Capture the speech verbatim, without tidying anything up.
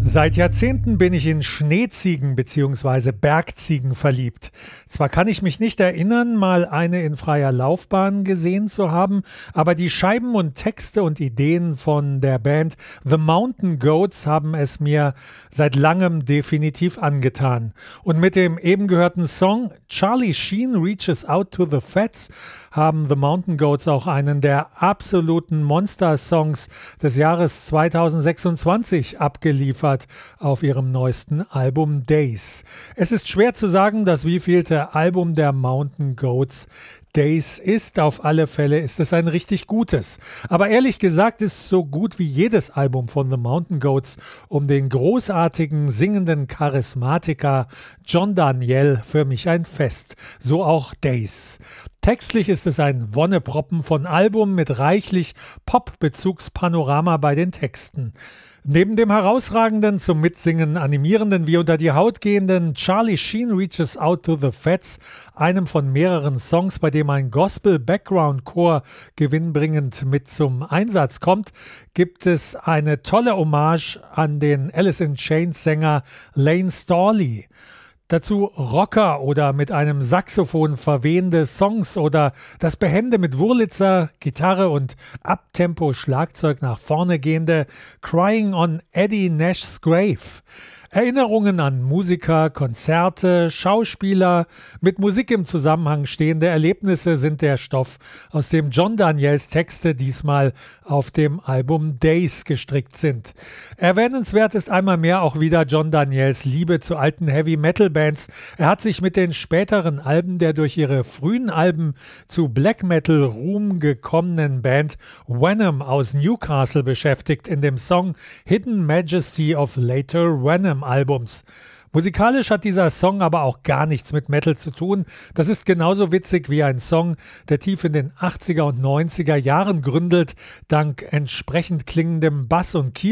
Seit Jahrzehnten bin ich in Schneeziegen bzw. Bergziegen verliebt. Zwar kann ich mich nicht erinnern, mal eine in freier Laufbahn gesehen zu haben, aber die Scheiben und Texte und Ideen von der Band The Mountain Goats haben es mir seit langem definitiv angetan. Und mit dem eben gehörten Song Charlie Sheen Reaches Out to the Fats haben The Mountain Goats auch einen der absoluten Monster-Songs des Jahres zweitausendsechsundzwanzig abgeliefert auf ihrem neuesten Album Days. Es ist schwer zu sagen, das wievielte Album der Mountain Goats Days ist. Auf alle Fälle ist es ein richtig gutes. Aber ehrlich gesagt ist so gut wie jedes Album von The Mountain Goats um den großartigen, singenden Charismatiker John Daniel für mich ein Fest. So auch Days. Textlich ist es ein Wonneproppen von Album mit reichlich Pop-Bezugspanorama bei den Texten. Neben dem herausragenden, zum Mitsingen animierenden wie unter die Haut gehenden Charlie Sheen Reaches Out to the Fats, einem von mehreren Songs, bei dem ein Gospel-Background-Chor gewinnbringend mit zum Einsatz kommt, gibt es eine tolle Hommage an den Alice in Chains-Sänger Lane Storley. Dazu Rocker oder mit einem Saxophon verwehende Songs oder das behende mit Wurlitzer, Gitarre und Abtempo-Schlagzeug nach vorne gehende Crying on Eddie Nash's Grave. Erinnerungen an Musiker, Konzerte, Schauspieler, mit Musik im Zusammenhang stehende Erlebnisse sind der Stoff, aus dem John Daniels Texte diesmal auf dem Album Days gestrickt sind. Erwähnenswert ist einmal mehr auch wieder John Daniels Liebe zu alten Heavy-Metal-Bands. Er hat sich mit den späteren Alben der durch ihre frühen Alben zu Black-Metal-Ruhm gekommenen Band Venom aus Newcastle beschäftigt in dem Song Hidden Majesty of Later Venom Albums. Musikalisch hat dieser Song aber auch gar nichts mit Metal zu tun. Das ist genauso witzig wie ein Song, der tief in den achtziger und neunziger Jahren gründelt, dank entsprechend klingendem Bass und Keyboard